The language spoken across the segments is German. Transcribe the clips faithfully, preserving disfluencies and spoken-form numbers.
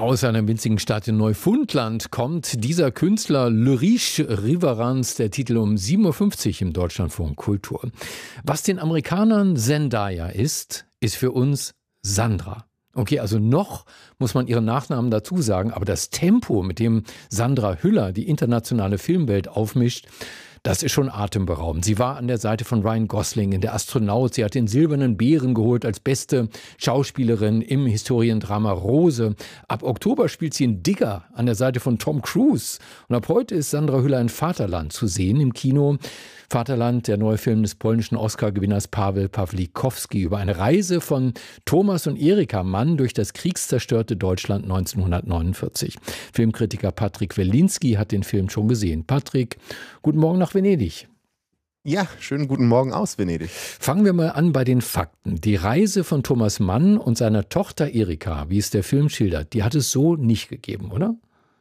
Aus einer winzigen Stadt in Neufundland kommt dieser Künstler Le Riche Riverans, der Titel um sieben Uhr fünfzig im Deutschlandfunk Kultur. Was den Amerikanern Zendaya ist, ist für uns Sandra. Okay, also noch muss man ihren Nachnamen dazu sagen, aber das Tempo, mit dem Sandra Hüller die internationale Filmwelt aufmischt, das ist schon atemberaubend. Sie war an der Seite von Ryan Gosling in Der Astronaut. Sie hat den Silbernen Bären geholt als beste Schauspielerin im Historiendrama Rose. Ab Oktober spielt sie in Digger an der Seite von Tom Cruise. Und ab heute ist Sandra Hüller in Vaterland zu sehen im Kino. Vaterland, der neue Film des polnischen Oscar-Gewinners Paweł Pawlikowski über eine Reise von Thomas und Erika Mann durch das kriegszerstörte Deutschland neunzehnhundertneunundvierzig. Filmkritiker Patrick Welinski hat den Film schon gesehen. Patrick, guten Morgen nach Venedig. Ja, schönen guten Morgen aus Venedig. Fangen wir mal an bei den Fakten. Die Reise von Thomas Mann und seiner Tochter Erika, wie es der Film schildert, die hat es so nicht gegeben, oder?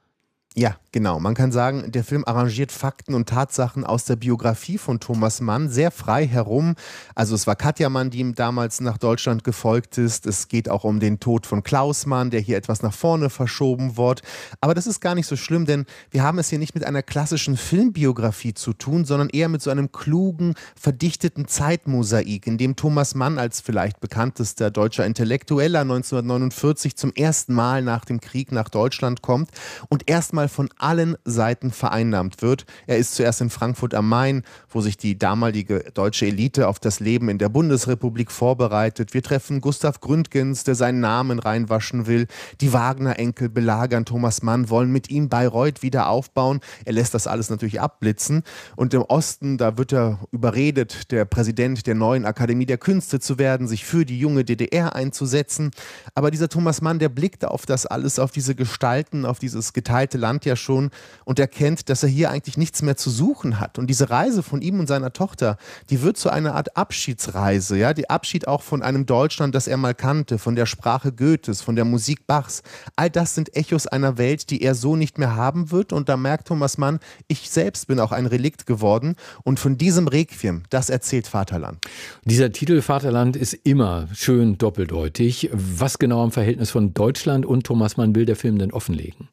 Ja, genau. Man kann sagen, der Film arrangiert Fakten und Tatsachen aus der Biografie von Thomas Mann sehr frei herum. Also es war Katja Mann, die ihm damals nach Deutschland gefolgt ist. Es geht auch um den Tod von Klaus Mann, der hier etwas nach vorne verschoben wird. Aber das ist gar nicht so schlimm, denn wir haben es hier nicht mit einer klassischen Filmbiografie zu tun, sondern eher mit so einem klugen, verdichteten Zeitmosaik, in dem Thomas Mann als vielleicht bekanntester deutscher Intellektueller neunzehnhundertneunundvierzig zum ersten Mal nach dem Krieg nach Deutschland kommt und erstmal von allen Seiten vereinnahmt wird. Er ist zuerst in Frankfurt am Main, wo sich die damalige deutsche Elite auf das Leben in der Bundesrepublik vorbereitet. Wir treffen Gustav Gründgens, der seinen Namen reinwaschen will. Die Wagner-Enkel belagern Thomas Mann, wollen mit ihm Bayreuth wieder aufbauen. Er lässt das alles natürlich abblitzen. Und im Osten, da wird er überredet, der Präsident der neuen Akademie der Künste zu werden, sich für die junge D D R einzusetzen. Aber dieser Thomas Mann, der blickt auf das alles, auf diese Gestalten, auf dieses geteilte Land ja schon und erkennt, dass er hier eigentlich nichts mehr zu suchen hat. Und diese Reise von ihm und seiner Tochter, die wird zu einer Art Abschiedsreise, ja, die Abschied auch von einem Deutschland, das er mal kannte, von der Sprache Goethes, von der Musik Bachs. All das sind Echos einer Welt, die er so nicht mehr haben wird. Und da merkt Thomas Mann, ich selbst bin auch ein Relikt geworden. Und von diesem Requiem, das erzählt Vaterland. Dieser Titel Vaterland ist immer schön doppeldeutig. Was genau am Verhältnis von Deutschland und Thomas Mann will der Film denn offenlegen?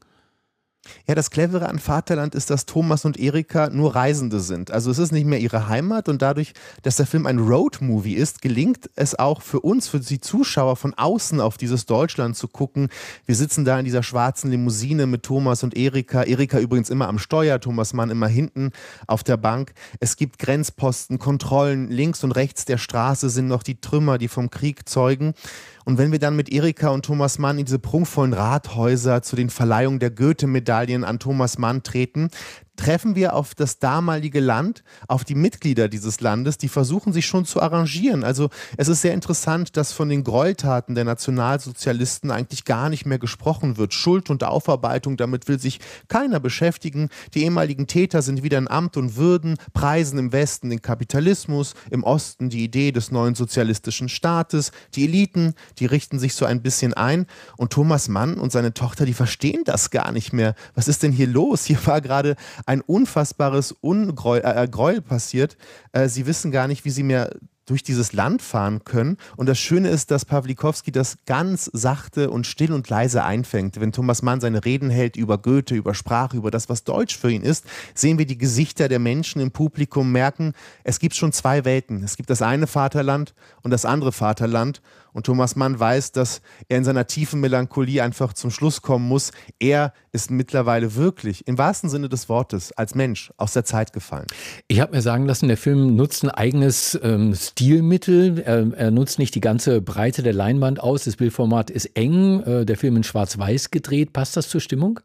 Ja, das Clevere an Vaterland ist, dass Thomas und Erika nur Reisende sind. Also es ist nicht mehr ihre Heimat und dadurch, dass der Film ein Roadmovie ist, gelingt es auch für uns, für die Zuschauer von außen auf dieses Deutschland zu gucken. Wir sitzen da in dieser schwarzen Limousine mit Thomas und Erika. Erika übrigens immer am Steuer, Thomas Mann immer hinten auf der Bank. Es gibt Grenzposten, Kontrollen. Links und rechts der Straße sind noch die Trümmer, die vom Krieg zeugen. Und wenn wir dann mit Erika und Thomas Mann in diese prunkvollen Rathäuser zu den Verleihungen der Goethe-Medaillen an Thomas Mann treten, treffen wir auf das damalige Land, auf die Mitglieder dieses Landes, die versuchen sich schon zu arrangieren. Also es ist sehr interessant, dass von den Gräueltaten der Nationalsozialisten eigentlich gar nicht mehr gesprochen wird. Schuld und Aufarbeitung, damit will sich keiner beschäftigen. Die ehemaligen Täter sind wieder in Amt und Würden, preisen im Westen den Kapitalismus, im Osten die Idee des neuen sozialistischen Staates. Die Eliten, die richten sich so ein bisschen ein. Und Thomas Mann und seine Tochter, die verstehen das gar nicht mehr. Was ist denn hier los? Hier war gerade ein unfassbares Ungräuel äh, Gräuel passiert. Äh, sie wissen gar nicht, wie sie mehr durch dieses Land fahren können. Und das Schöne ist, dass Pawlikowski das ganz sachte und still und leise einfängt. Wenn Thomas Mann seine Reden hält über Goethe, über Sprache, über das, was Deutsch für ihn ist, sehen wir die Gesichter der Menschen im Publikum, merken, es gibt schon zwei Welten. Es gibt das eine Vaterland und das andere Vaterland. Und Thomas Mann weiß, dass er in seiner tiefen Melancholie einfach zum Schluss kommen muss. Er ist mittlerweile wirklich, im wahrsten Sinne des Wortes, als Mensch aus der Zeit gefallen. Ich habe mir sagen lassen, der Film nutzt ein eigenes ähm, Stilmittel. Er, er nutzt nicht die ganze Breite der Leinwand aus. Das Bildformat ist eng. Äh, der Film in Schwarz-Weiß gedreht. Passt das zur Stimmung?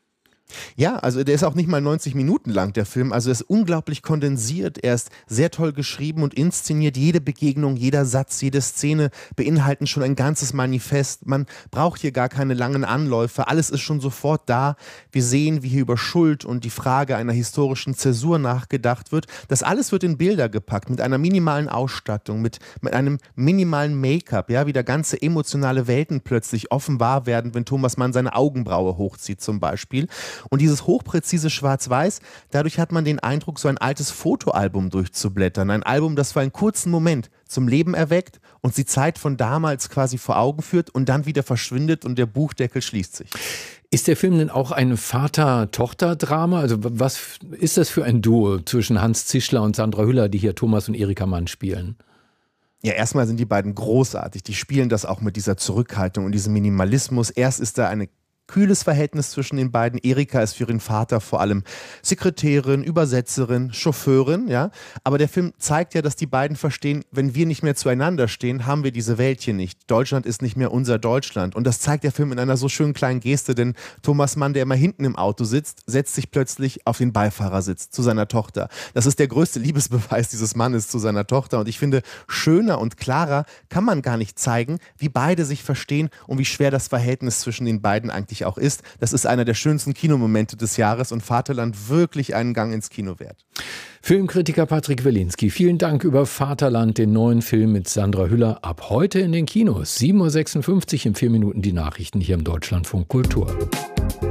Ja, also der ist auch nicht mal neunzig Minuten lang, der Film. Also er ist unglaublich kondensiert. Er ist sehr toll geschrieben und inszeniert. Jede Begegnung, jeder Satz, jede Szene beinhalten schon ein ganzes Manifest. Man braucht hier gar keine langen Anläufe. Alles ist schon sofort da. Wir sehen, wie hier über Schuld und die Frage einer historischen Zäsur nachgedacht wird. Das alles wird in Bilder gepackt, mit einer minimalen Ausstattung, mit, mit einem minimalen Make-up, ja, wie da ganze emotionale Welten plötzlich offenbar werden, wenn Thomas Mann seine Augenbraue hochzieht zum Beispiel. Und dieses hochpräzise Schwarz-Weiß, dadurch hat man den Eindruck, so ein altes Fotoalbum durchzublättern. Ein Album, das für einen kurzen Moment zum Leben erweckt und die Zeit von damals quasi vor Augen führt und dann wieder verschwindet und der Buchdeckel schließt sich. Ist der Film denn auch ein Vater-Tochter-Drama? Also was ist das für ein Duo zwischen Hans Zischler und Sandra Hüller, die hier Thomas und Erika Mann spielen? Ja, erstmal sind die beiden großartig. Die spielen das auch mit dieser Zurückhaltung und diesem Minimalismus. Erst ist da eine kühles Verhältnis zwischen den beiden. Erika ist für ihren Vater vor allem Sekretärin, Übersetzerin, Chauffeurin, ja. Aber der Film zeigt ja, dass die beiden verstehen, wenn wir nicht mehr zueinander stehen, haben wir diese Welt hier nicht. Deutschland ist nicht mehr unser Deutschland. Und das zeigt der Film in einer so schönen kleinen Geste, denn Thomas Mann, der immer hinten im Auto sitzt, setzt sich plötzlich auf den Beifahrersitz zu seiner Tochter. Das ist der größte Liebesbeweis dieses Mannes zu seiner Tochter. Und ich finde, schöner und klarer kann man gar nicht zeigen, wie beide sich verstehen und wie schwer das Verhältnis zwischen den beiden eigentlich auch ist. Das ist einer der schönsten Kinomomente des Jahres und Vaterland wirklich einen Gang ins Kino wert. Filmkritiker Patrick Welinski, vielen Dank über Vaterland, den neuen Film mit Sandra Hüller. Ab heute in den Kinos. sieben Uhr sechsundfünfzig, in vier Minuten die Nachrichten hier im Deutschlandfunk Kultur.